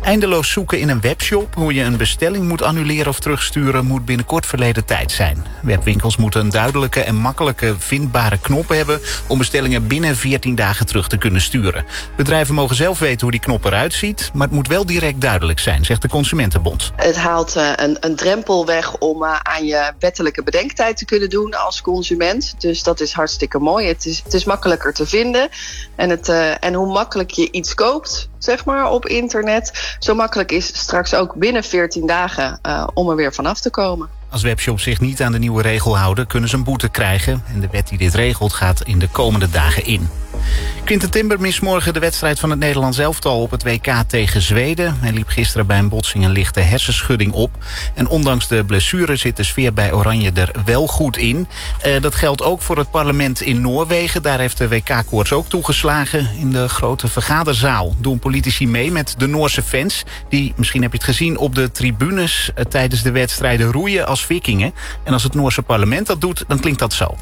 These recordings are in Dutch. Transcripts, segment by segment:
Eindeloos zoeken in een webshop, hoe je een bestelling moet annuleren of terugsturen, moet binnenkort verleden tijd zijn. Webwinkels moeten een duidelijke en makkelijke vindbare knop hebben om bestellingen binnen 14 dagen terug te kunnen sturen. Bedrijven mogen zelf weten hoe die knop eruit ziet, maar het moet wel direct duidelijk zijn, zegt de Consumentenbond. Het haalt een drempel weg om aan je wettelijke bedenktijd te kunnen doen als consument. Dus dat is hartstikke mooi. Het is makkelijker te vinden. En hoe makkelijk je iets koopt, zeg maar, op internet, zo makkelijk is straks ook binnen 14 dagen om er weer vanaf te komen. Als webshops zich niet aan de nieuwe regel houden, kunnen ze een boete krijgen. En de wet die dit regelt gaat in de komende dagen in. Quinten Timber mist morgen de wedstrijd van het Nederlands elftal op het WK tegen Zweden. Hij liep gisteren bij een botsing een lichte hersenschudding op. En ondanks de blessure zit de sfeer bij Oranje er wel goed in. Dat geldt ook voor het parlement in Noorwegen. Daar heeft de WK-koorts ook toegeslagen. In de grote vergaderzaal doen politici mee met de Noorse fans, die, misschien heb je het gezien, op de tribunes tijdens de wedstrijden roeien als vikingen. En als het Noorse parlement dat doet, dan klinkt dat zo.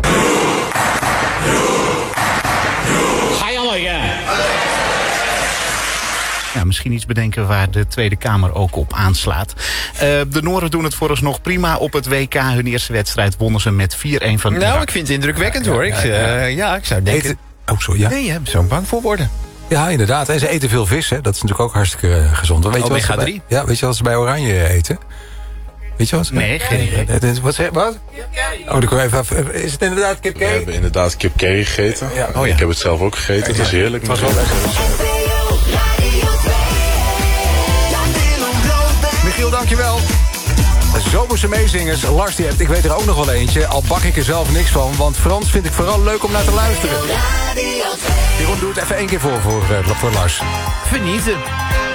Ja, misschien iets bedenken waar de Tweede Kamer ook op aanslaat. De Nooren doen het vooralsnog prima op het WK. Hun eerste wedstrijd wonnen ze met 4-1 van Irak. Nou, ik vind het indrukwekkend hoor. Ik zou denken... Ja. Nee, je zou bang voor worden. Ja, inderdaad. En ze eten veel vis, hè. Dat is natuurlijk ook hartstikke gezond. Weet je Omega 3? Weet je wat ze bij Oranje eten? Weet je wat? Nee, geen idee. Wat? Oh, dan kom even. Is het inderdaad kip curry? We hebben inderdaad kip curry gegeten. Ja. Oh, ja. Ik heb het zelf ook gegeten. Het is heerlijk. Het was wel lekker. Michiel, dankjewel. Zomerse meezingers. Lars, ik weet er ook nog wel eentje. Al bak ik er zelf niks van. Want Frans vind ik vooral leuk om naar te luisteren. Jeroen, doe het even 1 keer voor Lars. Verniezen.